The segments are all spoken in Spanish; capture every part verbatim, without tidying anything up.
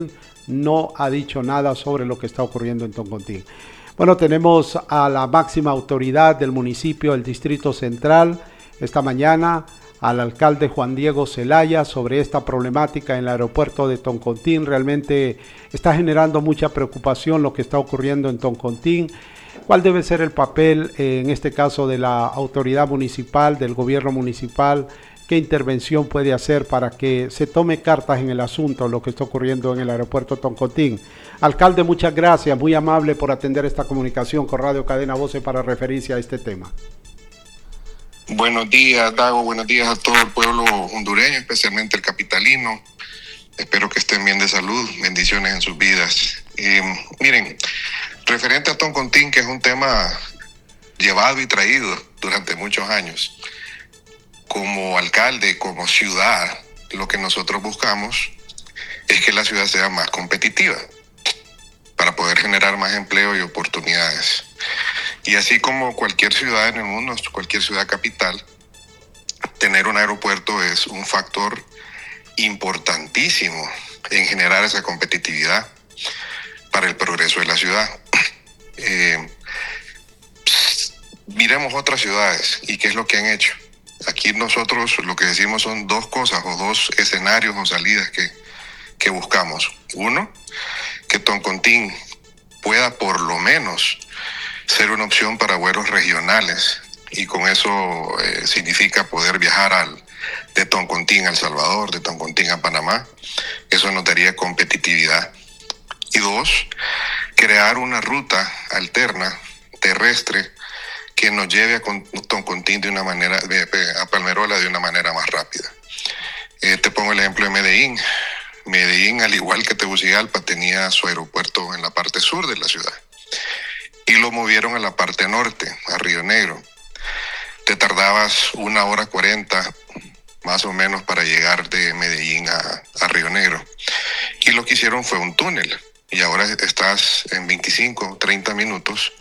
no ha dicho nada sobre lo que está ocurriendo en Toncontín. Bueno, tenemos a la máxima autoridad del municipio del Distrito Central esta mañana, al alcalde Juan Diego Zelaya, sobre esta problemática en el aeropuerto de Toncontín. Realmente está generando mucha preocupación lo que está ocurriendo en Toncontín. ¿Cuál debe ser el papel, eh, en este caso, de la autoridad municipal, del gobierno municipal? ¿Qué intervención puede hacer para que se tome cartas en el asunto, lo que está ocurriendo en el aeropuerto Toncontín? Alcalde, muchas gracias, muy amable por atender esta comunicación con Radio Cadena Voces para referirse a este tema. Buenos días, Dago, buenos días a todo el pueblo hondureño, especialmente el capitalino. Espero que estén bien de salud, bendiciones en sus vidas. Eh, miren, referente a Toncontín, que es un tema llevado y traído durante muchos años, como alcalde, como ciudad, lo que nosotros buscamos es que la ciudad sea más competitiva para poder generar más empleo y oportunidades. Y así como cualquier ciudad en el mundo, cualquier ciudad capital, tener un aeropuerto es un factor importantísimo en generar esa competitividad para el progreso de la ciudad. Eh, miremos otras ciudades y qué es lo que han hecho. Aquí nosotros lo que decimos son dos cosas o dos escenarios o salidas que, que buscamos. Uno, que Toncontín pueda por lo menos ser una opción para vuelos regionales, y con eso eh, significa poder viajar al, de Toncontín a El Salvador, de Toncontín a Panamá. Eso nos daría competitividad. Y dos, crear una ruta alterna terrestre que nos lleve a Toncontín de una manera, a Palmerola de una manera más rápida. Eh, te pongo el ejemplo de Medellín. Medellín, al igual que Tegucigalpa, tenía su aeropuerto en la parte sur de la ciudad y lo movieron a la parte norte, a Río Negro. Te tardabas una hora cuarenta más o menos para llegar de Medellín a, a Río Negro, y lo que hicieron fue un túnel, y ahora estás en veinticinco, treinta minutos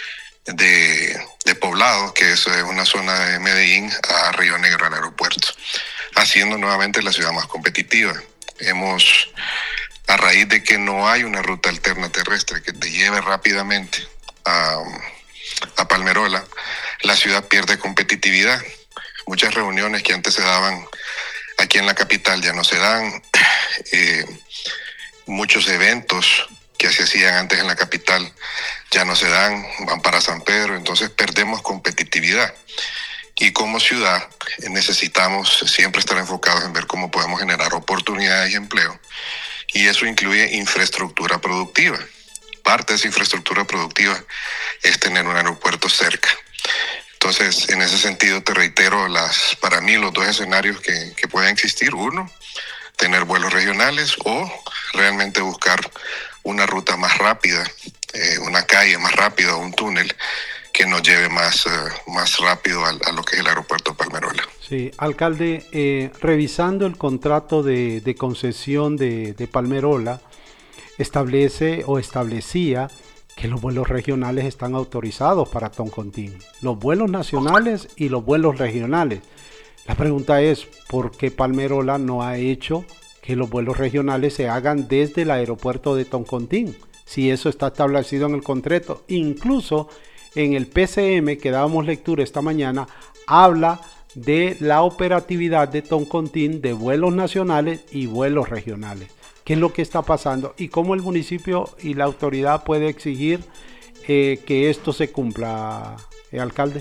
de, de Poblado, que es una zona de Medellín, a Río Negro, al aeropuerto, haciendo nuevamente la ciudad más competitiva. Hemos, a raíz de que no hay una ruta alterna terrestre que te lleve rápidamente a, a Palmerola, la ciudad pierde competitividad. Muchas reuniones que antes se daban aquí en la capital ya no se dan. Eh, muchos eventos que se hacían antes en la capital ya no se dan, van para San Pedro, entonces perdemos competitividad. Y como ciudad necesitamos siempre estar enfocados en ver cómo podemos generar oportunidades y empleo, y eso incluye infraestructura productiva. Parte de esa infraestructura productiva es tener un aeropuerto cerca. Entonces, en ese sentido, te reitero, las, para mí los dos escenarios que, que pueden existir: uno, tener vuelos regionales, o realmente buscar una ruta más rápida, eh, una calle más rápida o un túnel que nos lleve más, uh, más rápido a, a lo que es el aeropuerto Palmerola. Sí, alcalde, eh, revisando el contrato de, de concesión de, de Palmerola, establece o establecía que los vuelos regionales están autorizados para Toncontín, los vuelos nacionales y los vuelos regionales. La pregunta es, ¿por qué Palmerola no ha hecho que los vuelos regionales se hagan desde el aeropuerto de Toncontín? Si eso está establecido en el contrato, incluso en el P C M que dábamos lectura esta mañana, habla de la operatividad de Toncontín de vuelos nacionales y vuelos regionales. ¿Qué es lo que está pasando y cómo el municipio y la autoridad puede exigir eh, que esto se cumpla, eh, alcalde?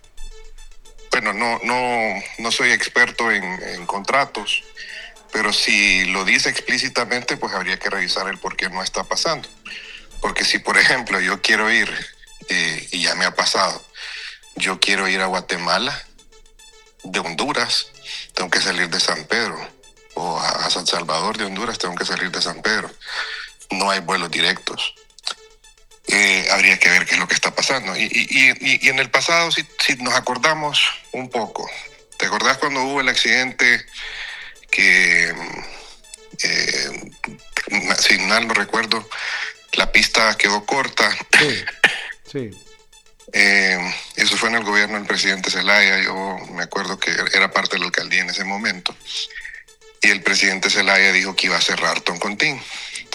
Bueno, no, no, no soy experto en, en contratos, pero si lo dice explícitamente, pues habría que revisar el por qué no está pasando. Porque si, por ejemplo, yo quiero ir, eh, y ya me ha pasado, yo quiero ir a Guatemala de Honduras, tengo que salir de San Pedro, o a San Salvador de Honduras tengo que salir de San Pedro. No hay vuelos directos. Eh, habría que ver qué es lo que está pasando. Y, y, y, y en el pasado, si, si nos acordamos un poco, ¿te acordás cuando hubo el accidente que, eh, si mal no recuerdo, la pista quedó corta? Sí, sí. Eh, eso fue en el gobierno del presidente Zelaya. Yo me acuerdo que era parte de la alcaldía en ese momento. Y el presidente Zelaya dijo que iba a cerrar Toncontín.